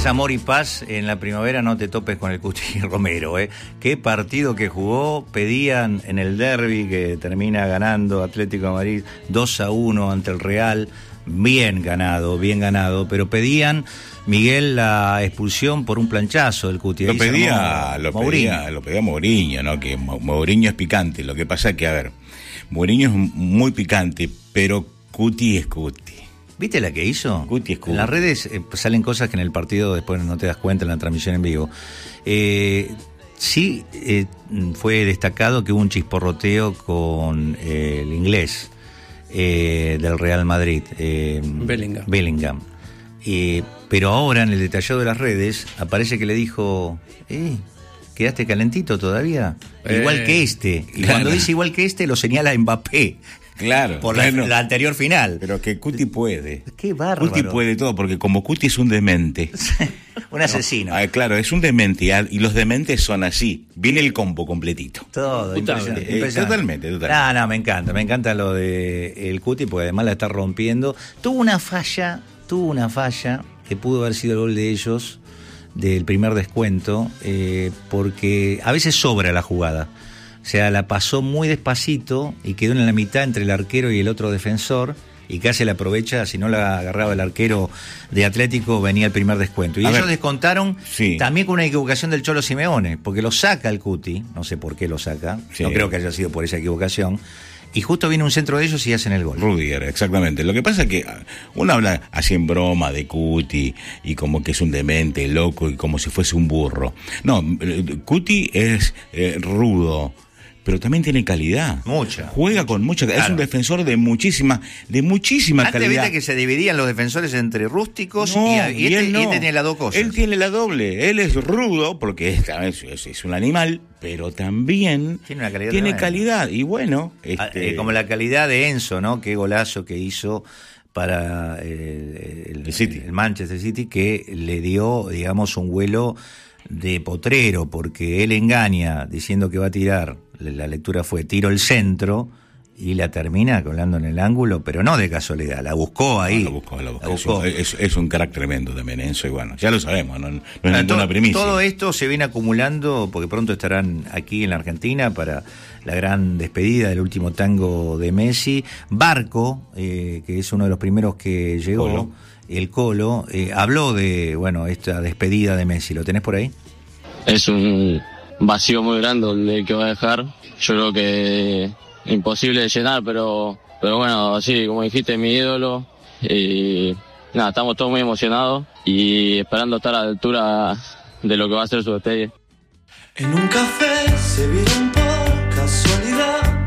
amor y paz, en la primavera no te topes con el Cuti Romero, Qué partido que jugó. Pedían en el derbi que termina ganando Atlético de Madrid 2-1 ante el Real. Bien ganado, pero pedían, Miguel, la expulsión por un planchazo del Cuti. Lo pedía Mourinho, ¿no? Que Mourinho es picante. Lo que pasa es que, a ver, Mourinho es muy picante, pero Cuti es Cuti. ¿Viste la que hizo? Cuti es Cuti. En las redes salen cosas que en el partido después no te das cuenta en la transmisión en vivo. Sí, fue destacado que hubo un chisporroteo con el inglés del Real Madrid, Bellingham. Pero ahora en el detallado de las redes aparece que le dijo: ¿quedaste calentito todavía? Igual que este. Y claro, cuando dice igual que este lo señala Mbappé. Claro. Por la anterior final. Pero que Cuti puede. Qué bárbaro. Cuti puede todo, porque como Cuti es un demente. Un asesino. Claro, es un demente, y los dementes son así. Viene el combo completito. Todo, impresionante. Totalmente. No, me encanta lo de el Cuti, porque además la está rompiendo. Tuvo una falla que pudo haber sido el gol de ellos, del primer descuento, porque a veces sobra la jugada. O sea, la pasó muy despacito y quedó en la mitad entre el arquero y el otro defensor, y casi la aprovecha. Si no la agarraba el arquero de Atlético, venía el primer descuento. Y ellos descontaron también con una equivocación del Cholo Simeone, porque lo saca el Cuti, no sé por qué lo saca, no creo que haya sido por esa equivocación, y justo viene un centro de ellos y hacen el gol. Rudiger, exactamente. Lo que pasa es que uno habla así en broma de Cuti y como que es un demente, loco, y como si fuese un burro. No, Cuti es rudo, pero también tiene calidad. Mucha. Juega con mucha calidad. Claro. Es un defensor de muchísima calidad. Antes viste que se dividían los defensores entre rústicos y este tiene las dos cosas. Él tiene la doble. Él es rudo, porque es un animal, pero también tiene calidad. Y bueno... como la calidad de Enzo, ¿no? Qué golazo que hizo para el Manchester City, que le dio, digamos, un vuelo de potrero, porque él engaña diciendo que va a tirar. La lectura fue tiro el centro y la termina colando en el ángulo, pero no de casualidad, la buscó ahí. La buscó. Es un crack tremendo también Enzo, y bueno, ya lo sabemos, no es ninguna primicia. Todo esto se viene acumulando, porque pronto estarán aquí en la Argentina para la gran despedida del último tango de Messi. Barco, que es uno de los primeros que llegó, el Colo, habló de, esta despedida de Messi. ¿Lo tenés por ahí? Es un vacío muy grande el que va a dejar. Yo creo que imposible de llenar, pero bueno, sí, como dijiste, mi ídolo. Y nada, estamos todos muy emocionados y esperando estar a la altura de lo que va a ser su despedida. En un café se vieron por casualidad.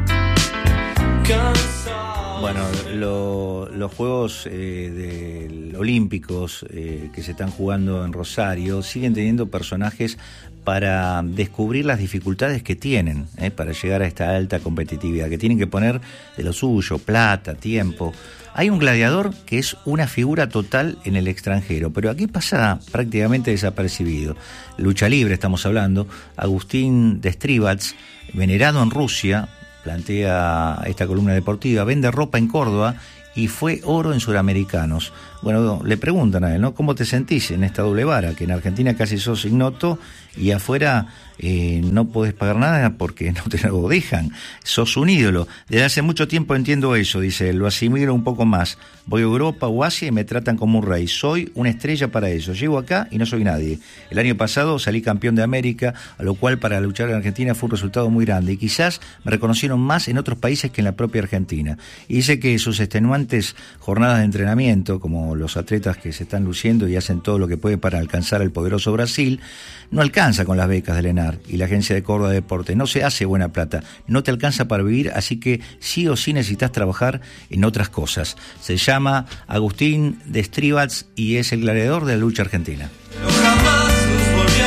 Bueno, los Juegos Olímpicos que se están jugando en Rosario siguen teniendo personajes para descubrir las dificultades que tienen para llegar a esta alta competitividad, que tienen que poner de lo suyo, plata, tiempo. Hay un gladiador que es una figura total en el extranjero, pero aquí pasa prácticamente desapercibido. Lucha libre estamos hablando. Agustín Destribats, venerado en Rusia, plantea esta columna deportiva, vende ropa en Córdoba y fue oro en Suramericanos. Bueno, le preguntan a él, ¿no? ¿Cómo te sentís en esta doble vara? Que en Argentina casi sos ignoto y afuera no podés pagar nada porque no te lo dejan. Sos un ídolo. Desde hace mucho tiempo entiendo eso, dice él. Lo asimilo un poco más. Voy a Europa o Asia y me tratan como un rey. Soy una estrella para eso. Llego acá y no soy nadie. El año pasado salí campeón de América, a lo cual para luchar en Argentina fue un resultado muy grande. Y quizás me reconocieron más en otros países que en la propia Argentina. Y dice que sus extenuantes jornadas de entrenamiento, como los atletas que se están luciendo y hacen todo lo que pueden para alcanzar al poderoso Brasil, no alcanza con las becas del ENAR y la Agencia de Córdoba de Deporte. No se hace buena plata, no te alcanza para vivir, así que sí o sí necesitas trabajar en otras cosas. Se llama Agustín Destribats y es el gladiador de la lucha argentina. Jamás los volví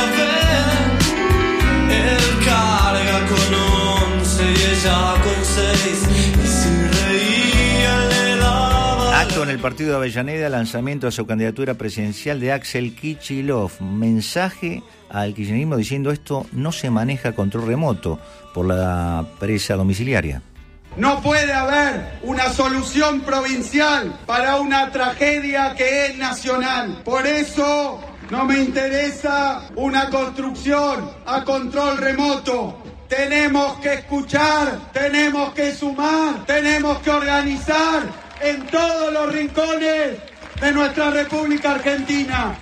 a ver. Él carga con 11 y ella con 6. Y si reía le daba. Acto en el partido de Avellaneda, lanzamiento de su candidatura presidencial de Axel Kicillof. Mensaje al kirchnerismo diciendo: esto no se maneja a control remoto por la presa domiciliaria. No puede haber una solución provincial para una tragedia que es nacional. Por eso No me interesa una construcción a control remoto. Tenemos que escuchar, tenemos que sumar, tenemos que organizar en todos los rincones de nuestra República Argentina.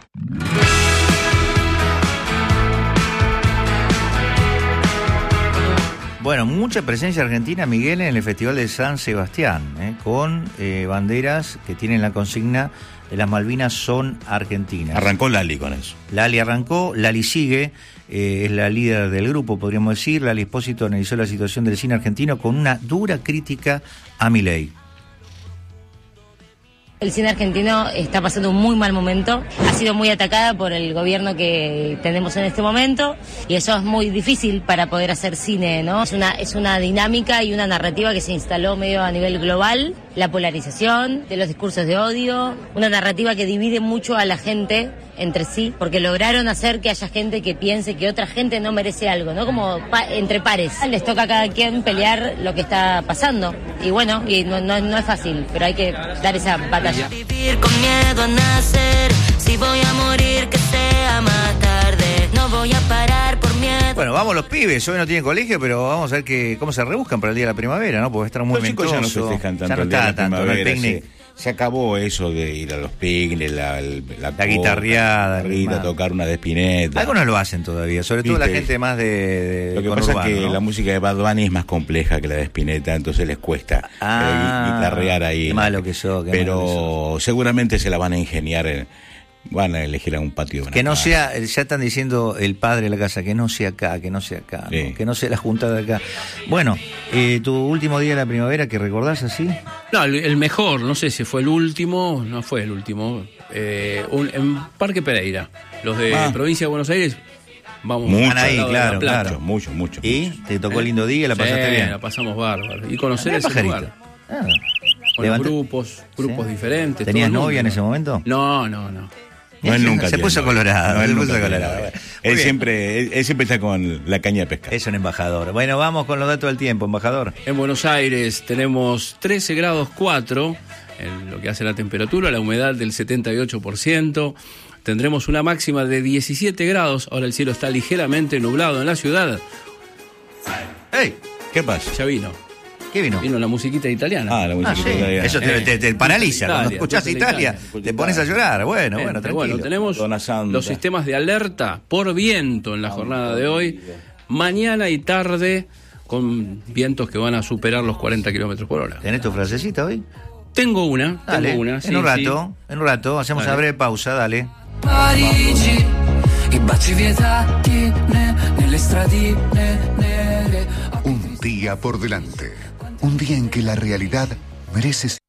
Bueno, mucha presencia argentina, Miguel, en el Festival de San Sebastián, con banderas que tienen la consigna de las Malvinas son argentinas. Arrancó Lali con eso. Lali arrancó, Lali sigue, es la líder del grupo, podríamos decir. Lali Espósito analizó la situación del cine argentino con una dura crítica a Milei. El cine argentino está pasando un muy mal momento, ha sido muy atacada por el gobierno que tenemos en este momento y eso es muy difícil para poder hacer cine, ¿no? Es una dinámica y una narrativa que se instaló medio a nivel global, la polarización de los discursos de odio, una narrativa que divide mucho a la gente entre sí, porque lograron hacer que haya gente que piense que otra gente no merece algo, ¿no? Como entre pares. Les toca a cada quien pelear lo que está pasando y bueno, y no es fácil, pero hay que dar esa batalla. Vivir con miedo a nacer, si voy a morir que sea más tarde, no voy a parar por miedo. Bueno, vamos los pibes, hoy no tienen colegio, pero vamos a ver cómo se rebuscan para el día de la primavera, ¿no? Porque estar muy ventoso. Los chicos ya no festejan tanto el día de la primavera, se acabó eso de ir a los picnics, la guitarreada, tocar una de Spinetta. Algunos lo hacen todavía, sobre todo la gente más de lo que pasa es que la música de Bad Bunny es más compleja que la de Spinetta, entonces les cuesta guitarrear ahí. Qué malo que sos. Pero seguramente se la van a ingeniar van a elegir a un patio de una que no casa. sea, ya están diciendo el padre de la casa, que no sea acá, sí. ¿No? Que no sea la junta de acá. Bueno, tu último día de la primavera, ¿que recordás así? No, el mejor, no sé si fue el último, no fue el último, en Parque Pereira, los de Provincia de Buenos Aires, vamos ahí, claro. Mucho. ¿Y te tocó lindo día, la pasaste bien? La pasamos bárbaro, y conocer ese lugar. Con los grupos diferentes. ¿Tenías novia en ese momento? No. No, él nunca se puso colorado. Él siempre está con la caña de pescar. Es un embajador. Bueno, vamos con los datos del tiempo, embajador. En Buenos Aires tenemos 13 grados 4 en lo que hace la temperatura, la humedad del 78%. Tendremos una máxima de 17 grados. Ahora el cielo está ligeramente nublado en la ciudad. ¡Ey! ¿Qué pasa? Ya vino. ¿Qué vino? Vino la musiquita italiana. La musiquita italiana. Eso te paraliza. Cuando escuchás Italia, te pones a llorar. Bueno, tranquilo. Bueno, tenemos los sistemas de alerta por viento en la jornada de hoy. Mañana y tarde, con vientos que van a superar los 40 kilómetros por hora. ¿Tenés tu frasecita hoy? Tengo una. En un rato, hacemos una breve pausa, dale. Parigi, i baci vietati nelle stradine nere. Un día por delante. Un día en que la realidad merece